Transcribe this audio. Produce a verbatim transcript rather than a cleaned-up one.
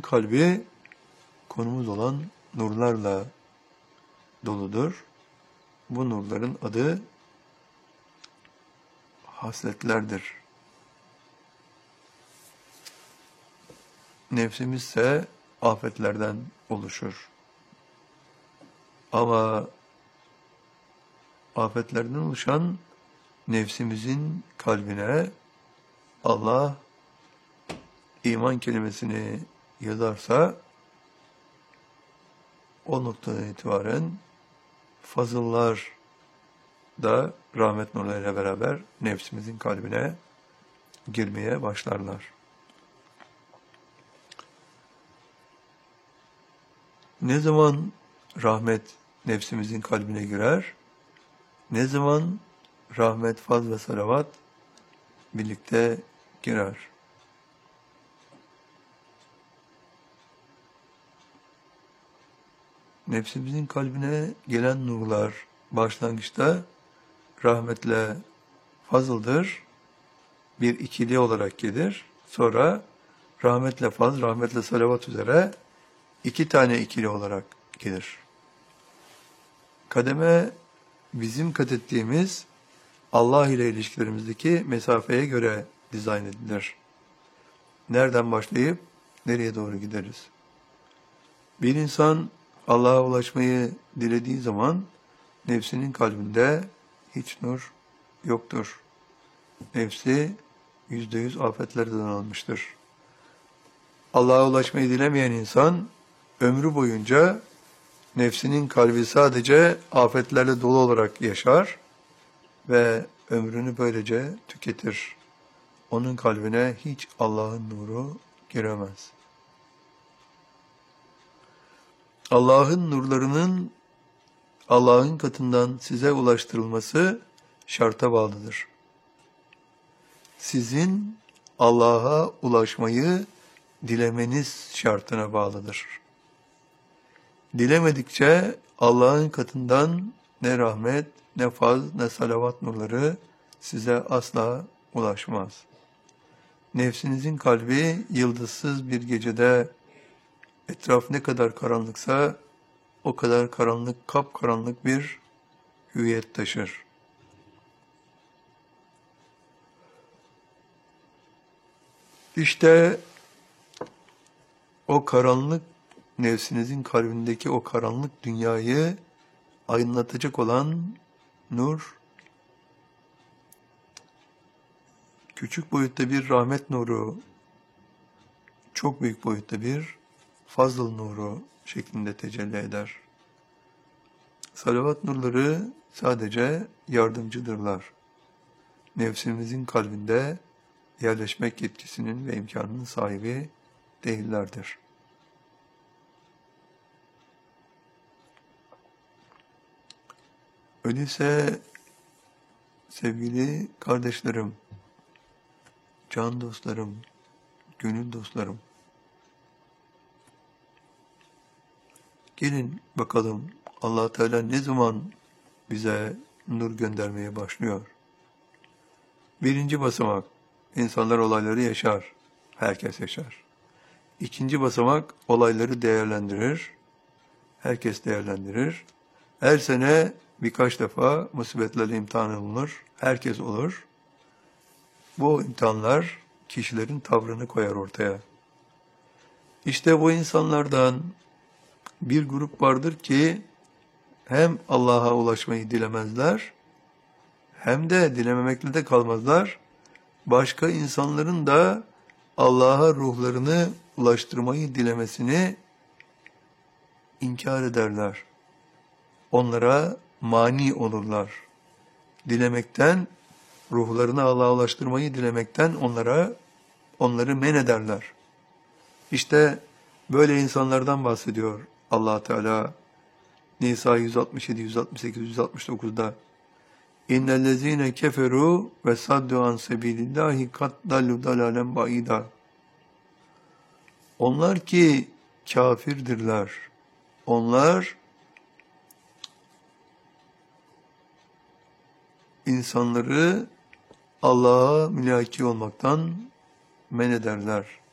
kalbi konumuz olan nurlarla doludur. Bu nurların adı hasletlerdir. Nefsimiz ise afetlerden oluşur. Ama afetlerden oluşan nefsimizin kalbine Allah iman kelimesini yazarsa o noktadan itibaren fazıllar da rahmet nurlarıyla beraber nefsimizin kalbine girmeye başlarlar. Ne zaman rahmet nefsimizin kalbine girer? Ne zaman rahmet, faz ve salavat birlikte girer? Nefsimizin kalbine gelen nurlar başlangıçta rahmetle fazıldır. Bir ikili olarak gelir. Sonra rahmetle faz, rahmetle salavat üzere iki tane ikili olarak gelir. Kademe bizim kat ettiğimiz Allah ile ilişkilerimizdeki mesafeye göre dizayn edilir. Nereden başlayıp nereye doğru gideriz? Bir insan Allah'a ulaşmayı dilediği zaman nefsinin kalbinde hiç nur yoktur. Nefsi yüzde yüz afetlerden almıştır. Allah'a ulaşmayı dilemeyen insan ömrü boyunca nefsinin kalbi sadece afetlerle dolu olarak yaşar ve ömrünü böylece tüketir. Onun kalbine hiç Allah'ın nuru giremez. Allah'ın nurlarının Allah'ın katından size ulaştırılması şarta bağlıdır. Sizin Allah'a ulaşmayı dilemeniz şartına bağlıdır. Dilemedikçe Allah'ın katından ne rahmet, ne faz, ne salavat nurları size asla ulaşmaz. Nefsinizin kalbi yıldızsız bir gecede etraf ne kadar karanlıksa o kadar karanlık, kapkaranlık bir hüviyet taşır. İşte o karanlık nefsinizin kalbindeki o karanlık dünyayı aydınlatacak olan nur, küçük boyutta bir rahmet nuru, çok büyük boyutta bir fazıl nuru şeklinde tecelli eder. Salavat nurları sadece yardımcıdırlar. Nefsimizin kalbinde yerleşmek yetkisinin ve imkanının sahibi değillerdir. Öyleyse sevgili kardeşlerim, can dostlarım, gönül dostlarım, gelin bakalım Allah Teala ne zaman bize nur göndermeye başlıyor? Birinci basamak, insanlar olayları yaşar, herkes yaşar. İkinci basamak, olayları değerlendirir, herkes değerlendirir. Her sene birkaç defa musibetlerle imtihan olunur, herkes olur. Bu imtihanlar kişilerin tavrını koyar ortaya. İşte bu insanlardan bir grup vardır ki hem Allah'a ulaşmayı dilemezler, hem de dilememekle de kalmazlar. Başka insanların da Allah'a ruhlarını ulaştırmayı dilemesini inkar ederler. Onlara mani olurlar. Dilemekten, ruhlarını Allah'a ulaştırmayı dilemekten onlara onları men ederler. İşte böyle insanlardan bahsediyor Allah Teala Nisa yüz altmış yedi, yüz altmış sekiz, yüz altmış dokuz'da. İnnellezîne keferû ve saddu an sebilillâhi kat dallu dalâlen ba'îdâ. Onlar ki kafirdirler. Onlar insanları Allah'a mülaki olmaktan men ederler.